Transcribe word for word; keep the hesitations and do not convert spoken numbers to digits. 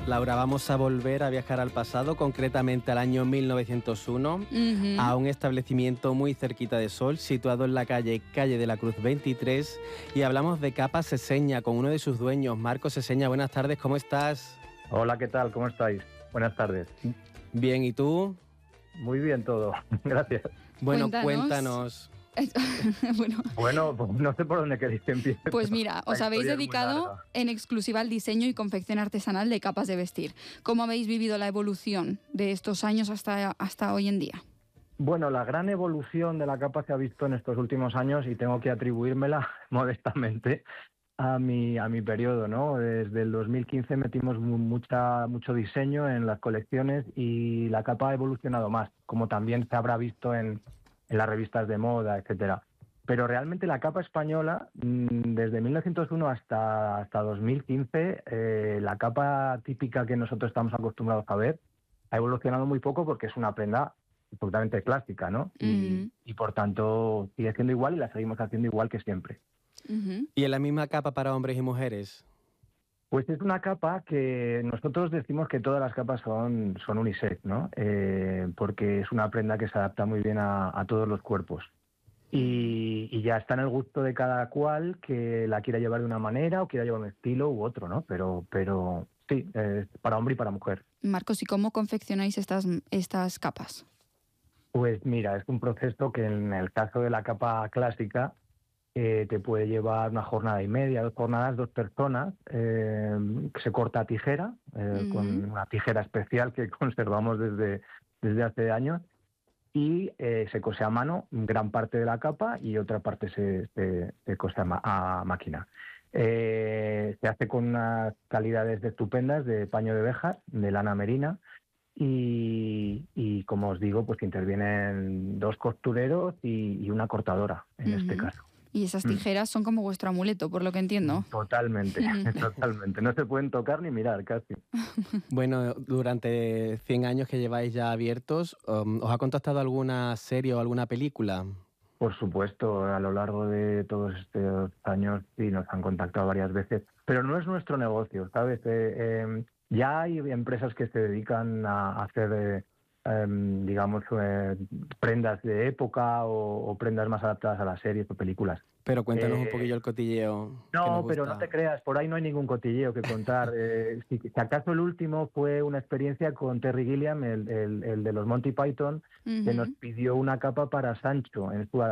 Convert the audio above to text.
Laura, vamos a volver a viajar al pasado, concretamente al año mil novecientos uno, Uh-huh. a un establecimiento muy cerquita de Sol, situado en la calle Calle de la Cruz veintitrés, y hablamos de Capa Seseña, con uno de sus dueños, Marcos Seseña. Buenas tardes, ¿cómo estás? Hola, ¿qué tal? ¿Cómo estáis? Buenas tardes. Bien, ¿y tú? Muy bien todo, gracias. Bueno, Cuéntanos. cuéntanos. bueno, Bueno, pues no sé por dónde queréis que empiece. pues mira, os La habéis historia es muy dedicado larga. en exclusiva al diseño y confección artesanal de capas de vestir. ¿Cómo habéis vivido la evolución de estos años hasta, hasta hoy en día? Bueno, la gran evolución de la capa se ha visto en estos últimos años y tengo que atribuírmela modestamente a mi, a mi periodo, ¿no? Desde el dos mil quince metimos mu- mucha, mucho diseño en las colecciones y la capa ha evolucionado más, como también se habrá visto en, en las revistas de moda, etcétera. Pero realmente la capa española, mm, desde mil novecientos uno hasta, hasta dos mil quince, eh, la capa típica que nosotros estamos acostumbrados a ver, ha evolucionado muy poco porque es una prenda absolutamente clásica, ¿no? Y, Mm. y por tanto sigue siendo igual y la seguimos haciendo igual que siempre. Uh-huh. ¿Y en la misma capa para hombres y mujeres? Pues es una capa que nosotros decimos que todas las capas son, son unisex, ¿no? Eh, porque es una prenda que se adapta muy bien a, a todos los cuerpos. Y, y ya está en el gusto de cada cual que la quiera llevar de una manera o quiera llevar un estilo u otro, ¿no? Pero, pero sí, es para hombre y para mujer. Marcos, ¿y cómo confeccionáis estas, estas capas? Pues mira, es un proceso que en el caso de la capa clásica eh, te puede llevar una jornada y media, dos jornadas, dos personas, eh, que se corta a tijera, eh, Ujú. con una tijera especial que conservamos desde, desde hace años, y eh, se cose a mano gran parte de la capa y otra parte se, se, se cose a, ma- a máquina. Eh, se hace con unas calidades estupendas de paño de ovejas, de lana merina, y, y como os digo, pues intervienen dos costureros y, y una cortadora en este Ujú. caso. Y esas Mm. tijeras son como vuestro amuleto, por lo que entiendo. Totalmente, totalmente. No se pueden tocar ni mirar casi. Bueno, durante cien años que lleváis ya abiertos, um, ¿os ha contactado alguna serie o alguna película? Por supuesto, a lo largo de todos estos años sí nos han contactado varias veces, pero no es nuestro negocio, ¿sabes? Eh, eh, ya hay empresas que se dedican a hacer, eh, em, digamos, eh, prendas de época o, o prendas más adaptadas a las series o películas. Pero cuéntanos un Eh, poquillo el cotilleo que nos No, gusta. pero no te creas, por ahí no hay ningún cotilleo que contar. Eh, si, si acaso el último fue una experiencia con Terry Gilliam, el, el, el de los Monty Python, que nos Ujú. pidió una capa para Sancho en su